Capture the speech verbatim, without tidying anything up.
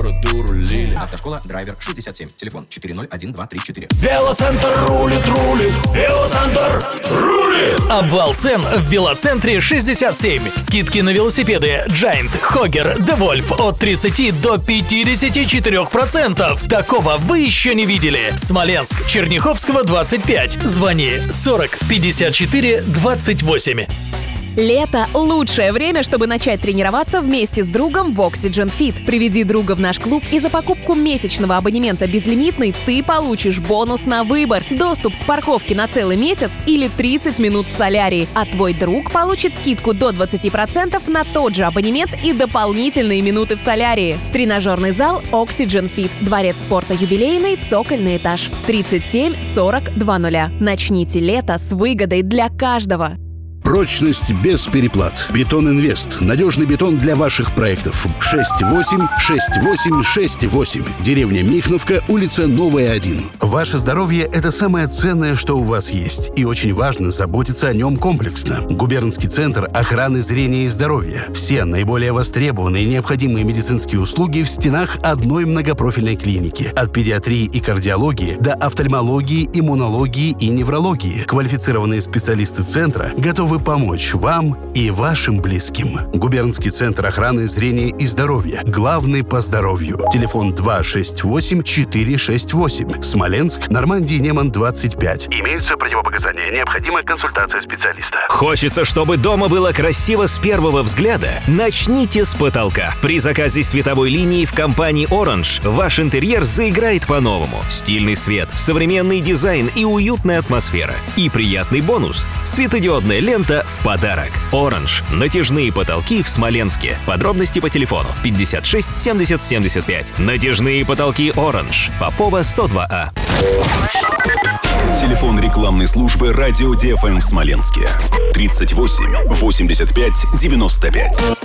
бороду рулили. Автошкола «Драйвер» шестьдесят семь. Телефон четыре ноль один два три четыре. Велоцентр рулит, рулит. Велоцентр рулит. Обвал цен в Велоцентре шестьдесят семь. Скидки на велосипеды Giant, Hogger, DeWolf от тридцати до пятидесяти четырёх процентов. Такого вы еще не видели. Смоленск, Черняховского, двадцать пять. Звони сорок пятьдесят четыре двадцать восемь. Лето – лучшее время, чтобы начать тренироваться вместе с другом в Oxygen Fit. Приведи друга в наш клуб, и за покупку месячного абонемента безлимитный ты получишь бонус на выбор, доступ к парковке на целый месяц или тридцать минут в солярии. А твой друг получит скидку до двадцати процентов на тот же абонемент и дополнительные минуты в солярии. Тренажерный зал Oxygen Fit. Дворец спорта Юбилейный, цокольный этаж. тридцать семь сорок двадцать. Начните лето с выгодой для каждого. Прочность без переплат. Бетон Инвест. Надежный бетон для ваших проектов. шесть восемь шесть восемь шесть восемь. Деревня Михновка, улица Новая, один. Ваше здоровье – это самое ценное, что у вас есть. И очень важно заботиться о нем комплексно. Губернский центр охраны зрения и здоровья. Все наиболее востребованные и необходимые медицинские услуги в стенах одной многопрофильной клиники. От педиатрии и кардиологии до офтальмологии, иммунологии и неврологии. Квалифицированные специалисты центра готовы помочь вам и вашим близким. Губернский центр охраны зрения и здоровья. Главный по здоровью. Телефон два шесть восемь четыре шесть восемь. Смоленск, Нормандия, Неман, двадцать пять. Имеются противопоказания. Необходима консультация специалиста. Хочется, чтобы дома было красиво с первого взгляда? Начните с потолка. При заказе световой линии в компании Orange ваш интерьер заиграет по-новому. Стильный свет, современный дизайн и уютная атмосфера. И приятный бонус – светодиодная лента в подарок. Orange. Натяжные потолки в Смоленске. Подробности по телефону пятьдесят шесть семьдесят семьдесят пять. Натяжные потолки Orange. Попова, сто два А. Телефон рекламной службы «Радио ди эф эм» в Смоленске. тридцать восемь восемьдесят пять девяносто пять.